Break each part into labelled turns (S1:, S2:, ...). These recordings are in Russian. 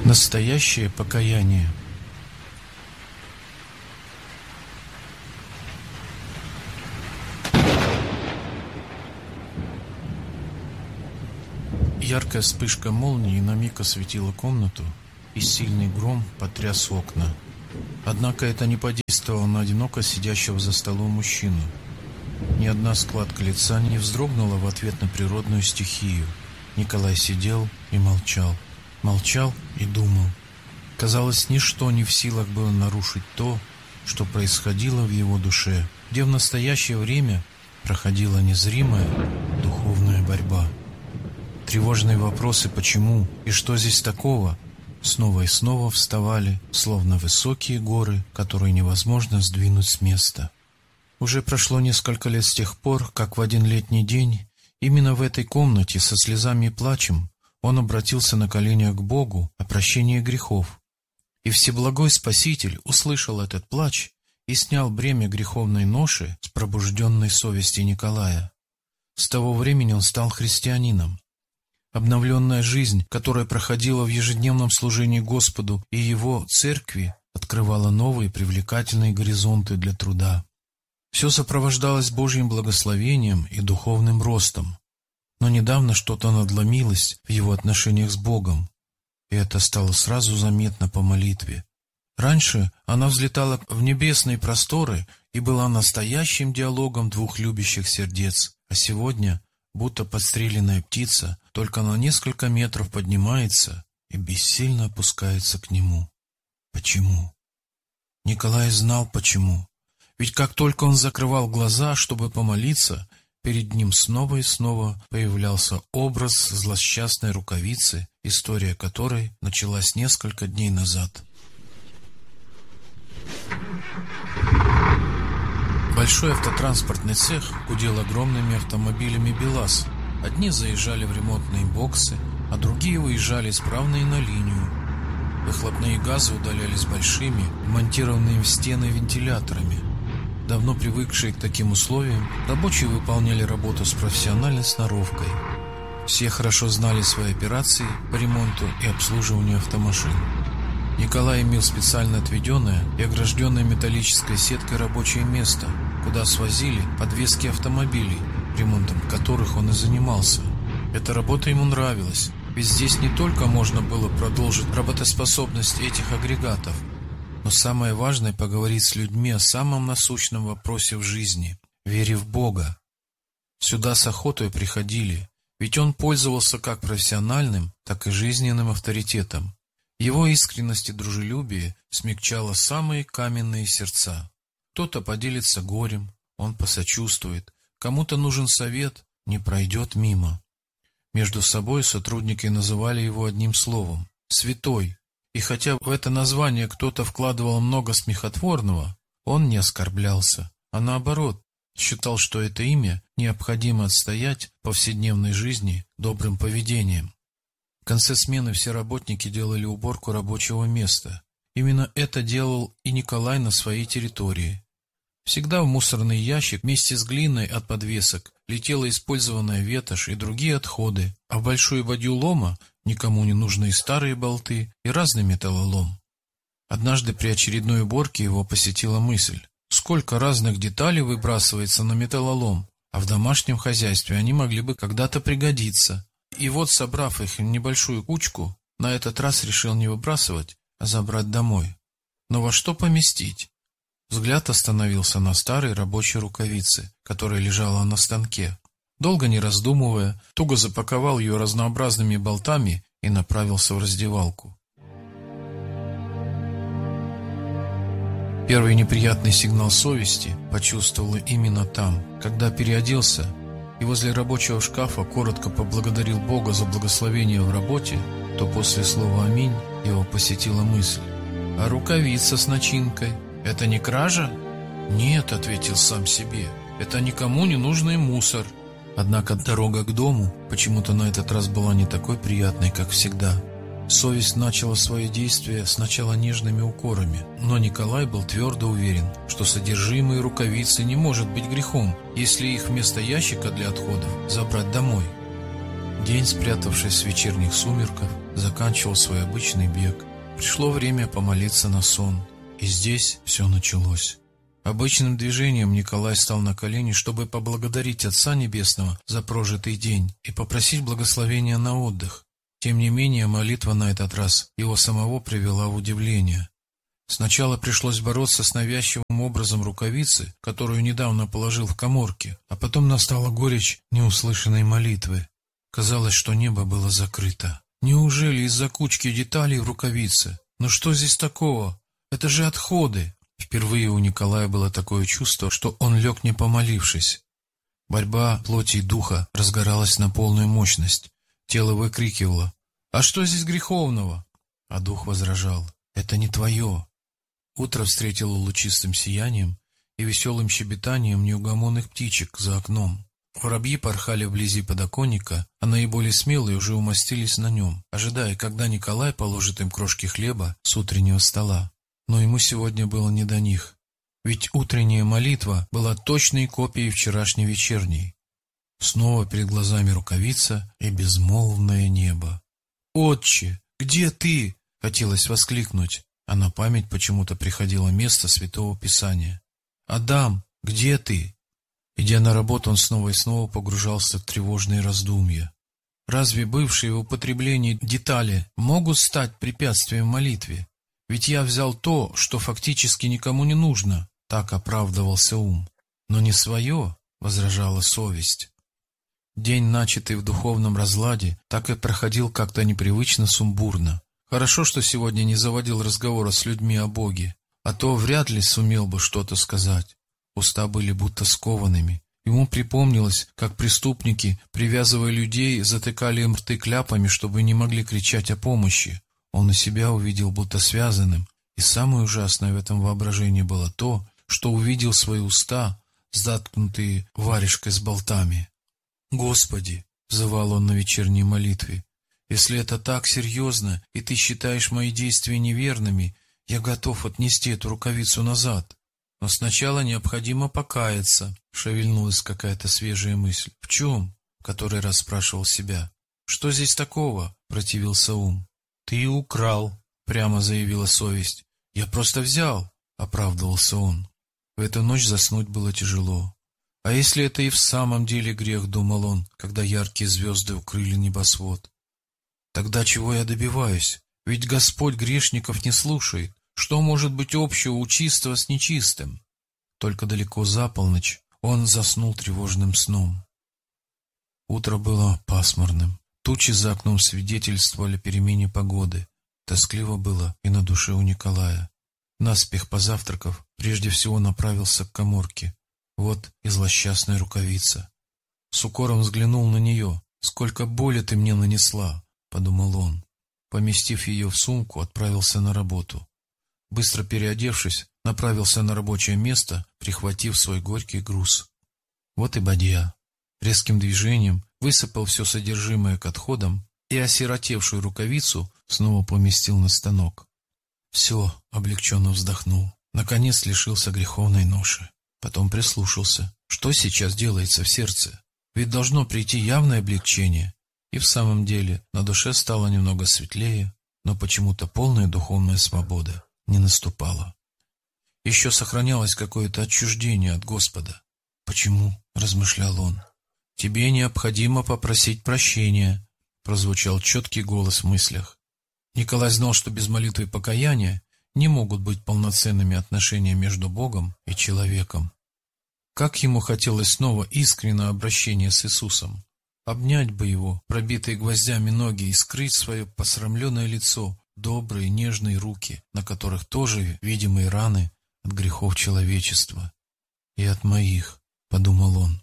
S1: Настоящее покаяние. Яркая вспышка молнии на миг осветила комнату, и сильный гром потряс окна. Однако это не подействовало на одиноко сидящего за столом мужчину. Ни одна складка лица не вздрогнула в ответ на природную стихию. Николай сидел и молчал. Молчал и думал. Казалось, ничто не в силах было нарушить то, что происходило в его душе, где в настоящее время проходила незримая духовная борьба. Тревожные вопросы «почему» и «что здесь такого?» снова и снова вставали, словно высокие горы, которые невозможно сдвинуть с места. Уже прошло несколько лет с тех пор, как в один летний день, именно в этой комнате со слезами и плачем, он обратился на коленях к Богу о прощении грехов. И Всеблагой Спаситель услышал этот плач и снял бремя греховной ноши с пробужденной совести Николая. С того времени он стал христианином. Обновленная жизнь, которая проходила в ежедневном служении Господу и Его Церкви, открывала новые привлекательные горизонты для труда. Все сопровождалось Божьим благословением и духовным ростом. Но недавно что-то надломилось в его отношениях с Богом, и это стало сразу заметно по молитве. Раньше она взлетала в небесные просторы и была настоящим диалогом двух любящих сердец, а сегодня, будто подстреленная птица, только на несколько метров поднимается и бессильно опускается к нему. Почему? Николай знал почему. Ведь как только он закрывал глаза, чтобы помолиться, перед ним снова и снова появлялся образ злосчастной рукавицы, история которой началась несколько дней назад. Большой автотранспортный цех гудел огромными автомобилями БелАЗ. Одни заезжали в ремонтные боксы, а другие выезжали исправные на линию. Выхлопные газы удалялись большими, монтированными в стены вентиляторами. Давно привыкшие к таким условиям, рабочие выполняли работу с профессиональной сноровкой. Все хорошо знали свои операции по ремонту и обслуживанию автомашин. Николай имел специально отведенное и огражденное металлической сеткой рабочее место, куда свозили подвески автомобилей, ремонтом которых он и занимался. Эта работа ему нравилась, ведь здесь не только можно было продолжить работоспособность этих агрегатов, но самое важное — поговорить с людьми о самом насущном вопросе в жизни — вере в Бога. Сюда с охотой приходили, ведь он пользовался как профессиональным, так и жизненным авторитетом. Его искренность и дружелюбие смягчало самые каменные сердца. Кто-то поделится горем, он посочувствует, кому-то нужен совет, не пройдет мимо. Между собой сотрудники называли его одним словом — «святой». И хотя в это название кто-то вкладывал много смехотворного, он не оскорблялся, а наоборот, считал, что это имя необходимо отстоять в повседневной жизни добрым поведением. В конце смены все работники делали уборку рабочего места. Именно это делал и Николай на своей территории. Всегда в мусорный ящик вместе с глиной от подвесок летела использованная ветошь и другие отходы, а в большую бадью лома никому не нужны и старые болты, и разный металлолом. Однажды при очередной уборке его посетила мысль: сколько разных деталей выбрасывается на металлолом, а в домашнем хозяйстве они могли бы когда-то пригодиться. И вот, собрав их в небольшую кучку, на этот раз решил не выбрасывать, а забрать домой. Но во что поместить? Взгляд остановился на старой рабочей рукавице, которая лежала на станке. Долго не раздумывая, туго запаковал ее разнообразными болтами и направился в раздевалку. Первый неприятный сигнал совести почувствовал именно там, когда переоделся и возле рабочего шкафа коротко поблагодарил Бога за благословение в работе, то после слова «Аминь» его посетила мысль: а рукавица с начинкой — это не кража? Нет, ответил сам себе, это никому не нужный мусор. Однако дорога к дому почему-то на этот раз была не такой приятной, как всегда. Совесть начала свои действия сначала нежными укорами, но Николай был твердо уверен, что содержимое рукавицы не может быть грехом, если их вместо ящика для отходов забрать домой. День, спрятавшись в вечерних сумерках, заканчивал свой обычный бег. Пришло время помолиться на сон, и здесь все началось. Обычным движением Николай стал на колени, чтобы поблагодарить Отца Небесного за прожитый день и попросить благословения на отдых. Тем не менее, молитва на этот раз его самого привела в удивление. Сначала пришлось бороться с навязчивым образом рукавицы, которую недавно положил в каморке, а потом настала горечь неуслышанной молитвы. Казалось, что небо было закрыто. Неужели из-за кучки деталей в рукавице? Но что здесь такого? Это же отходы! Впервые у Николая было такое чувство, что он лег не помолившись. Борьба плоти и духа разгоралась на полную мощность. Тело выкрикивало: «А что здесь греховного?» А дух возражал: «Это не твое». Утро встретило лучистым сиянием и веселым щебетанием неугомонных птичек за окном. Воробьи порхали вблизи подоконника, а наиболее смелые уже умостились на нем, ожидая, когда Николай положит им крошки хлеба с утреннего стола. Но ему сегодня было не до них, ведь утренняя молитва была точной копией вчерашней вечерней. Снова перед глазами рукавица и безмолвное небо. «Отче, где ты?» — хотелось воскликнуть, а на память почему-то приходило место Святого Писания. «Адам, где ты?» Идя на работу, он снова и снова погружался в тревожные раздумья. Разве бывшие в употреблении детали могут стать препятствием молитве? Ведь я взял то, что фактически никому не нужно, так оправдывался ум. Но не свое, возражала совесть. День, начатый в духовном разладе, так и проходил как-то непривычно сумбурно. Хорошо, что сегодня не заводил разговора с людьми о Боге, а то вряд ли сумел бы что-то сказать. Уста были будто скованными. Ему припомнилось, как преступники, привязывая людей, затыкали им рты кляпами, чтобы не могли кричать о помощи. Он и себя увидел будто связанным, и самое ужасное в этом воображении было то, что увидел свои уста, заткнутые варежкой с болтами. «Господи!» — взывал он на вечерней молитве. «Если это так серьезно, и ты считаешь мои действия неверными, я готов отнести эту рукавицу назад. Но сначала необходимо покаяться», — шевельнулась какая-то свежая мысль. «В чем?» — в который раз спрашивал себя. «Что здесь такого?» — противился ум. «Ты украл», — прямо заявила совесть. «Я просто взял», — оправдывался он. В эту ночь заснуть было тяжело. А если это и в самом деле грех, думал он, когда яркие звезды укрыли небосвод? Тогда чего я добиваюсь? Ведь Господь грешников не слушает. Что может быть общего у чистого с нечистым? Только далеко за полночь он заснул тревожным сном. Утро было пасмурным. Тучи за окном свидетельствовали о перемене погоды. Тоскливо было и на душе у Николая. Наспех позавтракав, прежде всего направился к каморке. Вот и злосчастная рукавица. С укором взглянул на нее. «Сколько боли ты мне нанесла!» — подумал он. Поместив ее в сумку, отправился на работу. Быстро переодевшись, направился на рабочее место, прихватив свой горький груз. Вот и бадья. Резким движением высыпал все содержимое к отходам и осиротевшую рукавицу снова поместил на станок. Все, облегченно вздохнул. Наконец лишился греховной ноши. Потом прислушался. Что сейчас делается в сердце? Ведь должно прийти явное облегчение. И в самом деле на душе стало немного светлее, но почему-то полная духовная свобода не наступала. Еще сохранялось какое-то отчуждение от Господа. «Почему?» — размышлял он. «Тебе необходимо попросить прощения», — прозвучал четкий голос в мыслях. Николай знал, что без молитвы и покаяния не могут быть полноценными отношения между Богом и человеком. Как ему хотелось снова искреннего обращения с Иисусом, обнять бы его, пробитые гвоздями ноги, и скрыть свое посрамленное лицо, добрые нежные руки, на которых тоже видимые раны от грехов человечества. «И от моих», — подумал он.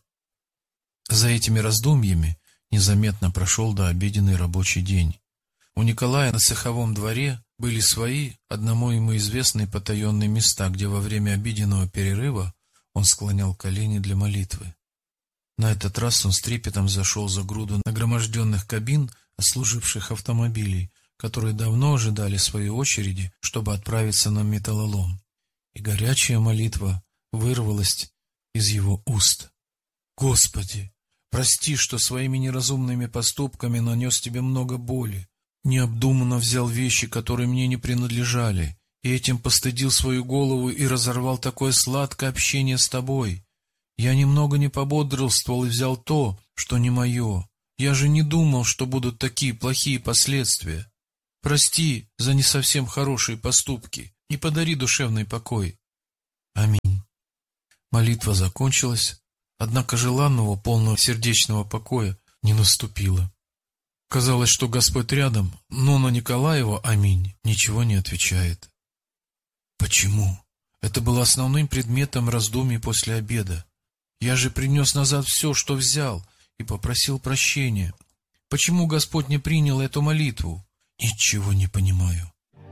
S1: За этими раздумьями незаметно прошел дообеденный рабочий день. У Николая на цеховом дворе были свои, одному ему известные потаенные места, где во время обеденного перерыва он склонял колени для молитвы. На этот раз он с трепетом зашел за груду нагроможденных кабин, служивших автомобилей, которые давно ожидали своей очереди, чтобы отправиться на металлолом. И горячая молитва вырвалась из его уст. «Господи, прости, что своими неразумными поступками нанес тебе много боли. необдуманно взял вещи, которые мне не принадлежали, и этим постыдил свою голову и разорвал такое сладкое общение с тобой. Я немного не пободрствовал и взял то, что не мое. Я же не думал, что будут такие плохие последствия. Прости за не совсем хорошие поступки и подари душевный покой. Аминь. Молитва закончилась, однако желанного полного сердечного покоя не наступило. Казалось, что Господь рядом, но на Николаева «Аминь» ничего не отвечает. Почему? Это было основным предметом раздумий после обеда. Я же принес назад все, что взял, и попросил прощения. Почему Господь не принял эту молитву? Ничего не понимаю.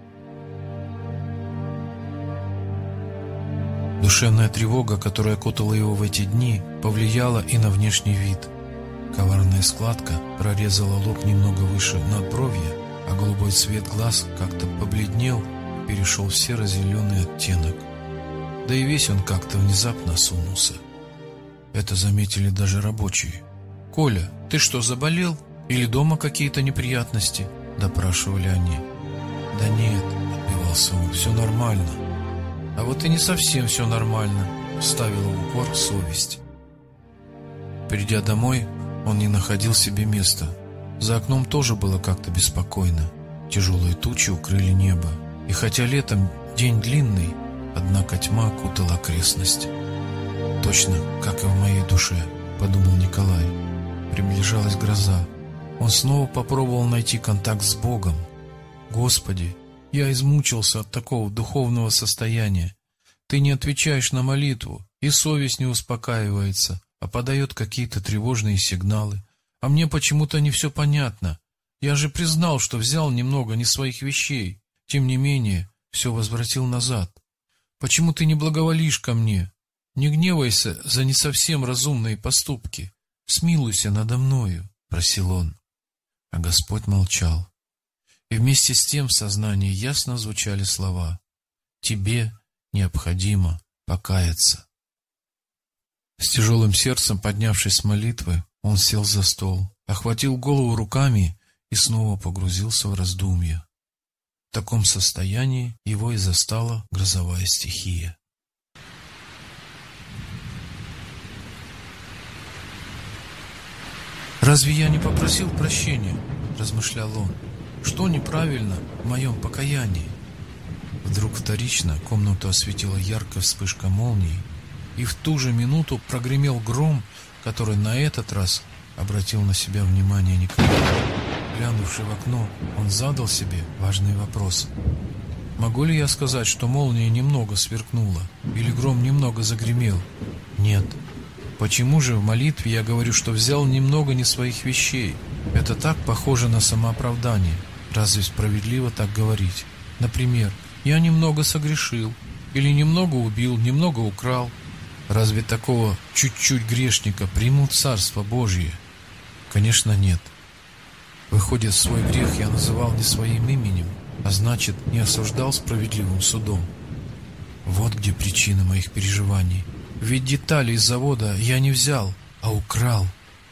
S1: Душевная тревога, которая окутала его в эти дни, повлияла и на внешний вид. Коварная складка прорезала лоб немного выше надбровья, а голубой цвет глаз как-то побледнел и перешел в серо-зеленый оттенок. Да и весь он как-то внезапно осунулся. Это заметили даже рабочие. «Коля, ты что, заболел? Или дома какие-то неприятности?» – допрашивали они. «Да нет», – отбивался он, – «все нормально». «А вот и не совсем все нормально», – вставила в упор совесть. Придя домой, он не находил себе места. За окном тоже было как-то беспокойно. Тяжелые тучи укрыли небо. И хотя летом день длинный, однако тьма окутала окрестность. «Точно, как и в моей душе», – подумал Николай. Приближалась гроза. Он снова попробовал найти контакт с Богом. «Господи, я измучился от такого духовного состояния. Ты не отвечаешь на молитву, и совесть не успокаивается, а подает какие-то тревожные сигналы. А мне почему-то не все понятно. Я же признал, что взял немного не своих вещей. Тем не менее, все возвратил назад. Почему ты не благоволишь ко мне? Не гневайся за не совсем разумные поступки. Смилуйся надо мною», — просил он. А Господь молчал. И вместе с тем в сознании ясно звучали слова: «Тебе необходимо покаяться». С тяжелым сердцем, поднявшись с молитвы, он сел за стол, охватил голову руками и снова погрузился в раздумья. В таком состоянии его и застала грозовая стихия. «Разве я не попросил прощения?» – размышлял он. «Что неправильно в моем покаянии?» Вдруг вторично комнату осветила яркая вспышка молнии, и в ту же минуту прогремел гром, который на этот раз обратил на себя внимание Николая. Глянувши в окно, он задал себе важный вопрос. «Могу ли я сказать, что молния немного сверкнула, или гром немного загремел?» «Нет». Почему же в молитве я говорю, что взял немного не своих вещей? Это так похоже на самооправдание. Разве справедливо так говорить? Например, я немного согрешил, или немного убил, немного украл. Разве такого чуть-чуть грешника примут в Царство Божие? Конечно, нет. Выходит, свой грех я называл не своим именем, а значит, не осуждал справедливым судом. Вот где причина моих переживаний. Ведь детали из завода я не взял, а украл.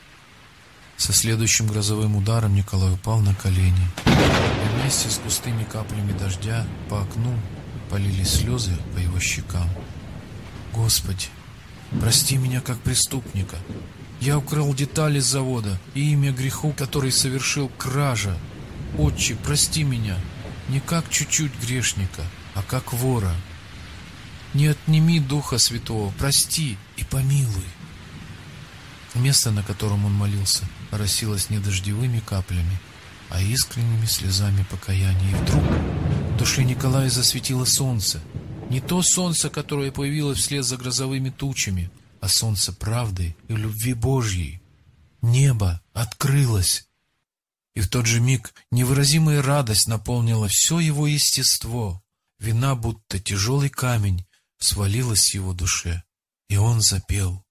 S1: Со следующим грозовым ударом Николай упал на колени. И вместе с густыми каплями дождя по окну полились слезы по его щекам. «Господи, прости меня как преступника. Я украл детали из завода и имя греху, который совершил, кража. Отче, прости меня, не как чуть-чуть грешника, а как вора. Не отними Духа Святого, прости и помилуй». Место, на котором он молился, оросилось не дождевыми каплями, а искренними слезами покаяния. И вдруг в душе Николая засветило солнце. Не то солнце, которое появилось вслед за грозовыми тучами, а солнце правды и любви Божьей. Небо открылось. И в тот же миг невыразимая радость наполнила все его естество. Вина, будто тяжелый камень, свалилась в его душе, и он запел: